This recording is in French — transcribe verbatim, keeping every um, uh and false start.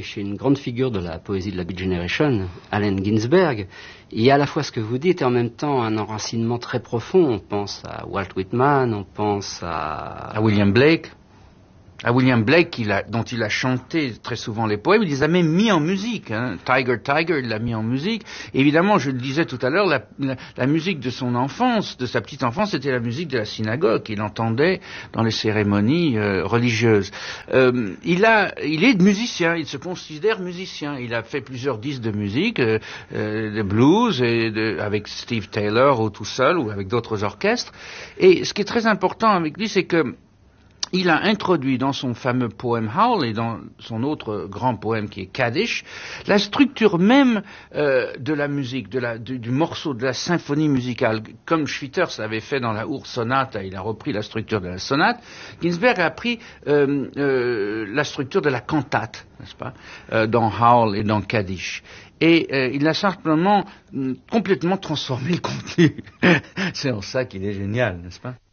chez une grande figure de la poésie de la Beat Generation, Allen Ginsberg, il y a à la fois ce que vous dites et en même temps un enracinement très profond. On pense à Walt Whitman, on pense à... à William Blake. À William Blake, il a, dont il a chanté très souvent les poèmes, il les a même mis en musique. Hein. Tiger, Tiger, il l'a mis en musique. Et évidemment, je le disais tout à l'heure, la, la, la musique de son enfance, de sa petite enfance, c'était la musique de la synagogue qu'il entendait dans les cérémonies euh, religieuses. Euh, il a, il est musicien, il se considère musicien. Il a fait plusieurs disques de musique, euh, euh, de blues, et de, avec Steve Taylor ou tout seul ou avec d'autres orchestres. Et ce qui est très important avec lui, c'est que il a introduit dans son fameux poème Howl et dans son autre grand poème qui est Kaddish, la structure même euh, de la musique, de la, du, du morceau, de la symphonie musicale. Comme Schwitters l'avait fait dans la Ur Sonate, il a repris la structure de la sonate, Ginsberg a pris euh, euh, la structure de la cantate, n'est-ce pas, euh, dans Howl et dans Kaddish. Et euh, il a simplement euh, complètement transformé le contenu. C'est en ça qu'il est génial, n'est-ce pas?